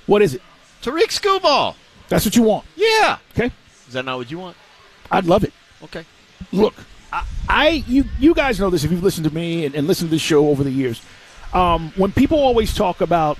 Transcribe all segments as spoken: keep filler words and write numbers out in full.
What is it? Tariq Skubal. That's what you want? Yeah. Okay. Is that not what you want? I'd love it. Okay. Look, I, I you you guys know this if you've listened to me and, and listened to this show over the years. Um, when people always talk about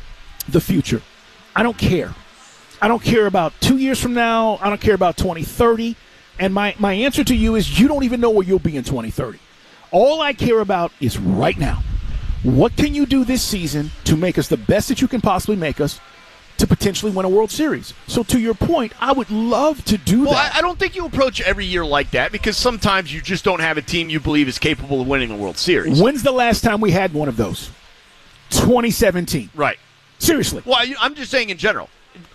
the future, I don't care. I don't care about two years from now. I don't care about twenty thirty. And my, my answer to you is you don't even know where you'll be in twenty thirty. All I care about is right now. What can you do this season to make us the best that you can possibly make us to potentially win a World Series? So to your point, I would love to do well, that. I, I don't think you approach every year like that because sometimes you just don't have a team you believe is capable of winning a World Series. When's the last time we had one of those? twenty seventeen. Right. Seriously. Well, I, I'm just saying in general.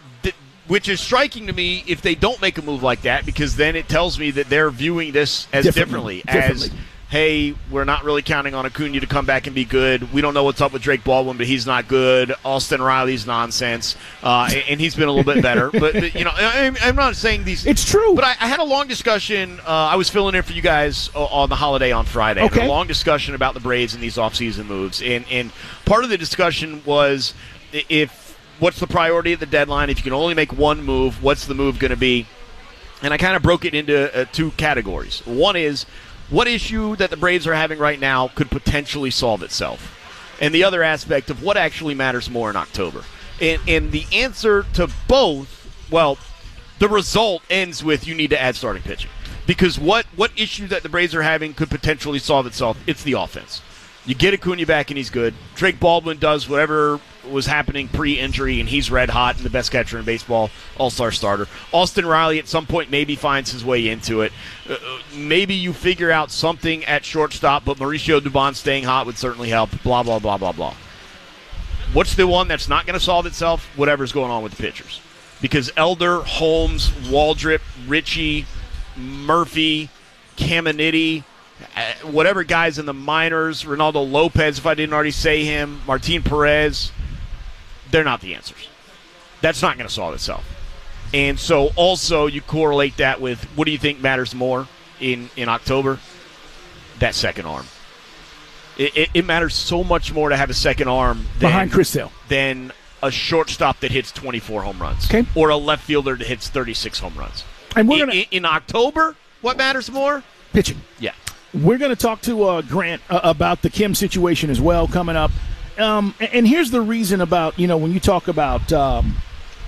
Which is striking to me if they don't make a move like that, because then it tells me that they're viewing this as differently, differently. as, hey, we're not really counting on Acuna to come back and be good. We don't know what's up with Drake Baldwin, but he's not good. Austin Riley's nonsense, uh, and, and he's been a little bit better. But, but you know, I, I'm not saying these. It's true. But I, I had a long discussion. Uh, I was filling in for you guys on the holiday on Friday. Okay. I had a long discussion about the Braves and these offseason moves, and and part of the discussion was if. What's the priority at the deadline? If you can only make one move, what's the move going to be? And I kind of broke it into uh, two categories. One is, what issue that the Braves are having right now could potentially solve itself? And the other aspect of what actually matters more in October. And, and the answer to both, well, the result ends with you need to add starting pitching. Because what, what issue that the Braves are having could potentially solve itself? It's the offense. You get Acuna back and he's good. Drake Baldwin does whatever was happening pre-injury, and he's red hot and the best catcher in baseball, all-star starter. Austin Riley at some point maybe finds his way into it. Uh, maybe you figure out something at shortstop, but Mauricio Dubon staying hot would certainly help, blah, blah, blah, blah, blah. What's the one that's not going to solve itself? Whatever's going on with the pitchers. Because Elder, Holmes, Waldrip, Ritchie, Murphy, Caminiti, uh, whatever guys in the minors, Ronaldo Lopez, if I didn't already say him, Martin Perez, they're not the answers. That's not going to solve itself. And so also you correlate that with what do you think matters more in, in October? That second arm. It, it, it matters so much more to have a second arm than, behind Chris Sale than a shortstop that hits twenty-four home runs, okay, or a left fielder that hits thirty-six home runs. And we're in, gonna, in, in October, what matters more? Pitching. Yeah. We're going to talk to uh, Grant uh, about the Kim situation as well coming up. Um, and, and here's the reason about, you know, when you talk about um,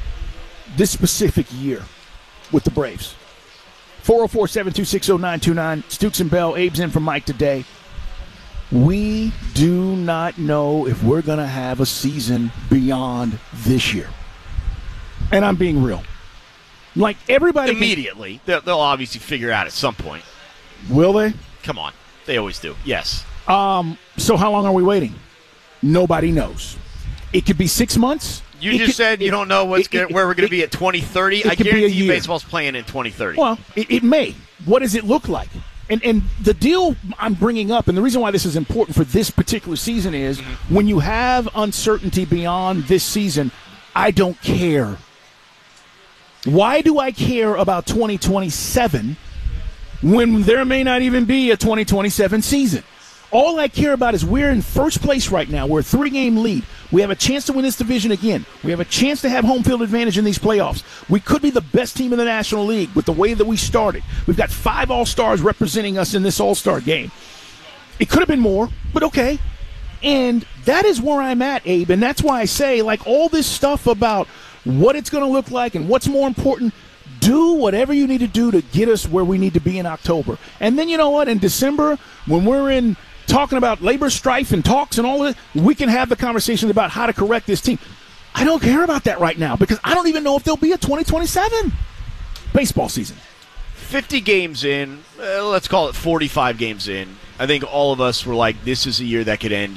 this specific year with the Braves. four oh four, seven two six, oh nine two nine. Stooks and Bell. Abe's in for Mike today. We do not know if we're going to have a season beyond this year. And I'm being real. Like everybody. Immediately. Can, they'll, they'll obviously figure out at some point. Will they? Come on. They always do. Yes. Um. So how long are we waiting? Nobody knows. It could be six months. You it just could, said you it, don't know what's it, gonna, it, where we're going to it, be at twenty thirty. I could be a guarantee you year. baseball's playing in twenty thirty. Well, it, it may. What does it look like? And and the deal I'm bringing up, and the reason why this is important for this particular season is mm-hmm. when you have uncertainty beyond this season, I don't care. Why do I care about twenty twenty-seven when there may not even be a twenty twenty-seven season? All I care about is we're in first place right now. We're a three-game lead. We have a chance to win this division again. We have a chance to have home field advantage in these playoffs. We could be the best team in the National League with the way that we started. We've got five All-Stars representing us in this All-Star game. It could have been more, but okay. And that is where I'm at, Abe, and that's why I say, like, all this stuff about what it's going to look like and what's more important, do whatever you need to do to get us where we need to be in October. And then, you know what, in December, when we're in talking about labor strife and talks and all of it, we can have the conversations about how to correct this team. I don't care about that right now because I don't even know if there'll be a twenty twenty-seven baseball season. fifty games in, uh, let's call it forty-five games in, I think all of us were like, this is a year that could end